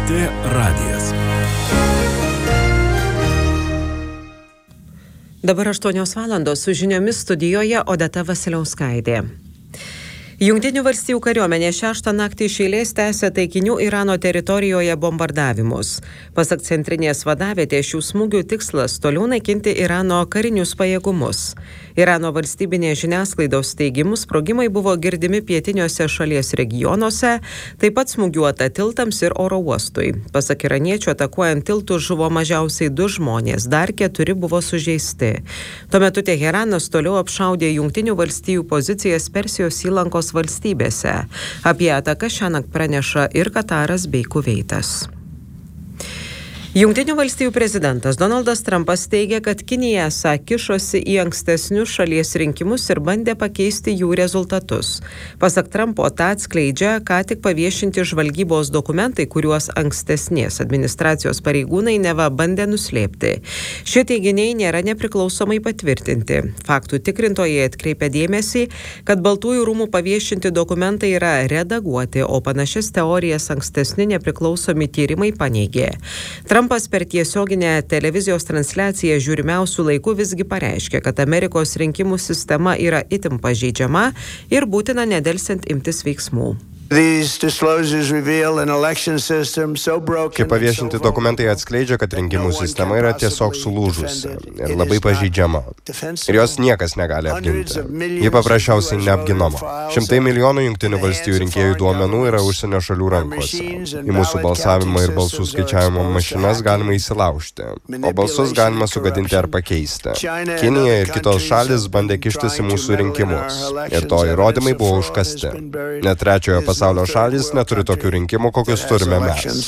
LRT radijas. Dabar 8 valandos su žiniomis studijoje Odeta Vasiliauskaitė. Jungtinių valstijų kariuomenė 6 naktį iš eilės tęsia taikinių Irano teritorijoje bombardavimus. Pasak centrinės vadavietės, šių smūgių tikslas toliau naikinti Irano karinius pajėgumus. Irano valstybinės žiniasklaidos teigimu sprogimai buvo girdimi pietiniuose šalies regionuose, taip pat smūgiuota tiltams ir oro uostui. Pasak iraniečių, atakuojant tiltus žuvo mažiausiai 2 žmonės, dar 4 buvo sužeisti. Tuo metu Teheranas toliau apšaudė Jungtinių valstijų pozicijas Persijos įlankos valstybėse. Apie ataką šiąnakt praneša ir Kataras bei Kuveitas. Jungtinių valstijų prezidentas Donaldas Trumpas teigia, kad Kinija esą kišosi į ankstesnius šalies rinkimus ir bandė pakeisti jų rezultatus. Pasak Trumpo, tą atskleidžia ką tik paviešinti žvalgybos dokumentai, kuriuos ankstesnės administracijos pareigūnai neva bandė nuslėpti. Šie teiginiai nėra nepriklausomai patvirtinti. Faktų tikrintojai atkreipia dėmesį, kad Baltųjų rūmų paviešinti dokumentai yra redaguoti, o panašias teorijas ankstesni nepriklausomi tyrimai paneigė. Trumpas per tiesioginę televizijos transliaciją žiūrimiausių laikų visgi pareiškė, kad Amerikos rinkimų sistema yra itin pažeidžiama ir būtina nedelsiant imtis veiksmų. Kaip paviešinti dokumentai atskleidžia, kad rinkimų sistema yra tiesiog sulūžusi ir labai pažeidžiama. Ir jos niekas negali apginti. Ji paprasčiausiai neapginama. Šimtai milijonų Jungtinių valstijų rinkėjų duomenų yra užsienio šalių rankose. Į mūsų balsavimą ir balsų skaičiavimo mašinas galima įsilaužti, o balsus galima sugadinti ar pakeisti. Kinija ir kitos šalis bandė kištis į mūsų rinkimus. Ir to įrodymai buvo užkasti. Net trečiojo pasaulio šalis neturi tokių rinkimų, kokius turime mes.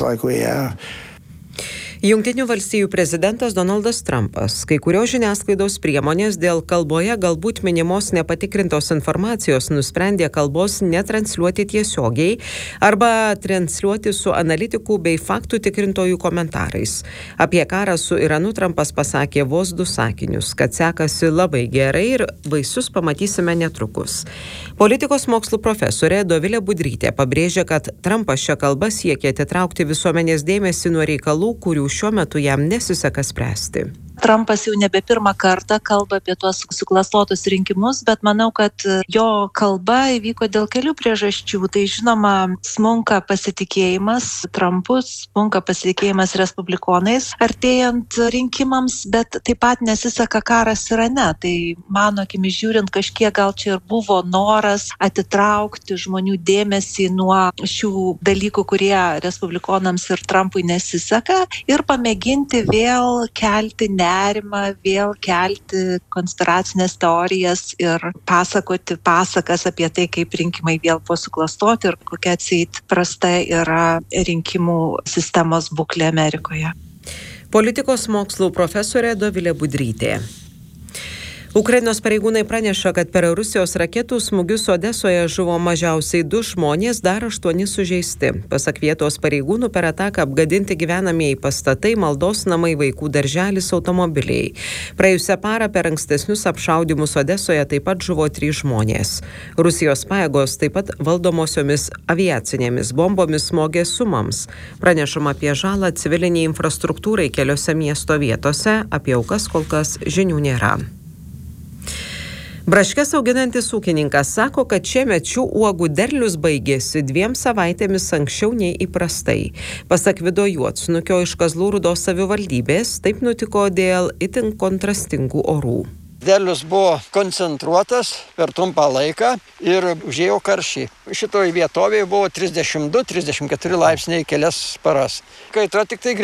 Jungtinių valstijų prezidentas Donaldas Trumpas, kai kurios žiniasklaidos priemonės dėl kalboje galbūt minimos nepatikrintos informacijos nusprendė kalbos netransliuoti tiesiogiai arba transliuoti su analitikų bei faktų tikrintojų komentarais. Apie karą su Iranu Trumpas pasakė vos 2 sakinius, kad sekasi labai gerai ir vaisius pamatysime netrukus. Politikos mokslų profesorė Dovilė Budrytė pabrėžia, kad Trumpas šią kalbą siekia atitraukti visuomenės dėmesį nuo reikalų, kurių šiuo metu jam nesiseka spręsti. Trumpas jau nebe pirmą kartą kalba apie tuos suklastotus rinkimus, bet manau, kad jo kalba įvyko dėl kelių priežasčių. Tai žinoma, smunka pasitikėjimas Trumpu, smunka pasitikėjimas respublikonais artėjant rinkimams, bet taip pat nesiseka karas Irane. Tai mano akimis žiūrint, kažkiek gal čia ir buvo noras atitraukti žmonių dėmesį nuo šių dalykų, kurie respublikonams ir Trumpui nesiseka, ir pamėginti vėl kelti nerimą, vėl kelti konspiracinės teorijas ir pasakoti pasakas apie tai, kaip rinkimai vėl buvo suklastoti ir kokia atseit prasta yra rinkimų sistemos būklė Amerikoje. Politikos mokslų profesorė Dovilė Budrytė. Ukrainos pareigūnai praneša, kad per Rusijos raketų smūgius Odesoje žuvo mažiausiai 2 žmonės, dar 8 sužeisti. Pasak vietos pareigūnų, per ataką apgadinti gyvenamieji pastatai, maldos namai, vaikų darželis, automobiliai. Praėjusią parą per ankstesnius apšaudymus Odesoje taip pat žuvo 3 žmonės. Rusijos pajėgos taip pat valdomosiomis aviacinėmis bombomis smogė Sumams. Pranešama apie žalą civiliniai infrastruktūrai keliose miesto vietose, apie aukas kol kas žinių nėra. Braškes auginantis ūkininkas sako, kad šiemet šių uogų derlius baigėsi 2 savaitėmis anksčiau nei įprastai. Pasak Vido Juodsnukio iš Kazlų Rūdos savivaldybės, taip nutiko dėl itin kontrastingų orų. Derlius buvo koncentruotas per trumpą laiką ir užėjo karščiai. Šitoje vietovėje buvo 32-34 laipsniai kelias paras. Kaitra tik tai